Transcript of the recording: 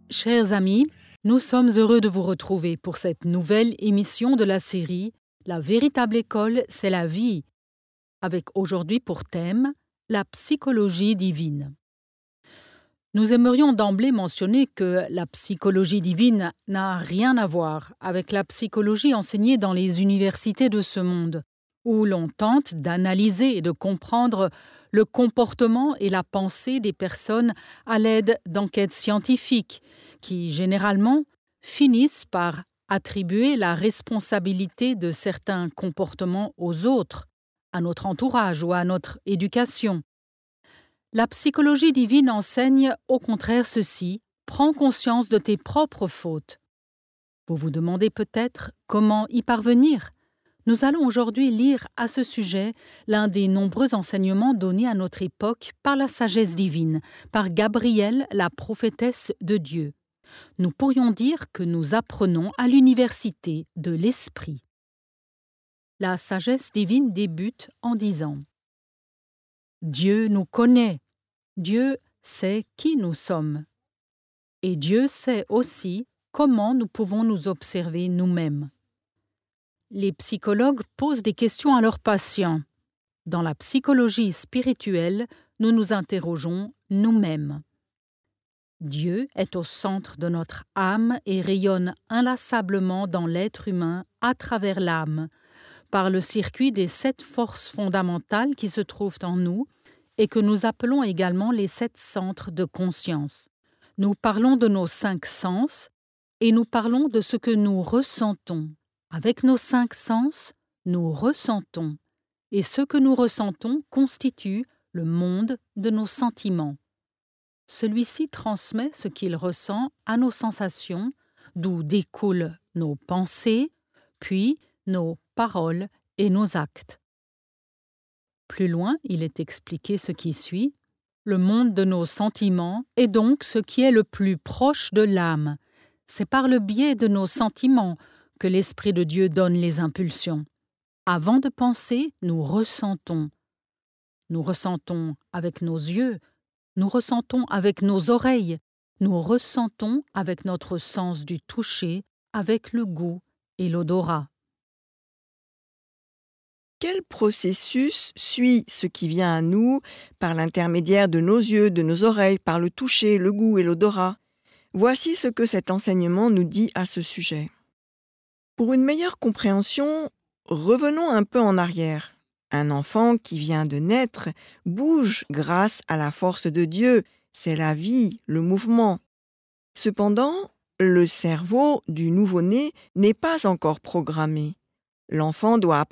Chers amis, nous sommes heureux de vous retrouver pour cette nouvelle émission de la série « La véritable école, c'est la vie », avec aujourd'hui pour thème la psychologie divine. Nous aimerions d'emblée mentionner que la psychologie divine n'a rien à voir avec la psychologie enseignée dans les universités de ce monde, où l'on tente d'analyser et de comprendre le comportement et la pensée des personnes à l'aide d'enquêtes scientifiques qui, généralement, finissent par attribuer la responsabilité de certains comportements aux autres, à notre entourage ou à notre éducation. La psychologie divine enseigne au contraire ceci: prends conscience de tes propres fautes. Vous vous demandez peut-être comment y parvenir? Nous allons aujourd'hui lire à ce sujet l'un des nombreux enseignements donnés à notre époque par la sagesse divine, par Gabrielle, la prophétesse de Dieu. Nous pourrions dire que nous apprenons à l'université de l'Esprit. La sagesse divine débute en disant: Dieu nous connaît, Dieu sait qui nous sommes. Et Dieu sait aussi comment nous pouvons nous observer nous-mêmes. Les psychologues posent des questions à leurs patients. Dans la psychologie spirituelle, nous nous interrogeons nous-mêmes. Dieu est au centre de notre âme et rayonne inlassablement dans l'être humain à travers l'âme, par le circuit des 7 forces fondamentales qui se trouvent en nous et que nous appelons également les 7 centres de conscience. Nous parlons de nos 5 sens et nous parlons de ce que nous ressentons. Avec nos 5 sens, nous ressentons, et ce que nous ressentons constitue le monde de nos sentiments. Celui-ci transmet ce qu'il ressent à nos sensations, d'où découlent nos pensées, puis nos paroles et nos actes. Plus loin, il est expliqué ce qui suit. Le monde de nos sentiments est donc ce qui est le plus proche de l'âme. C'est par le biais de nos sentiments que l'Esprit de Dieu donne les impulsions. Avant de penser, nous ressentons. Nous ressentons avec nos yeux, nous ressentons avec nos oreilles, nous ressentons avec notre sens du toucher, avec le goût et l'odorat. Quel processus suit ce qui vient à nous par l'intermédiaire de nos yeux, de nos oreilles, par le toucher, le goût et l'odorat? Voici ce que cet enseignement nous dit à ce sujet. Pour une meilleure compréhension, revenons un peu en arrière. Un enfant qui vient de naître bouge grâce à la force de Dieu, c'est la vie, le mouvement. Cependant, le cerveau du nouveau-né n'est pas encore programmé. L'enfant doit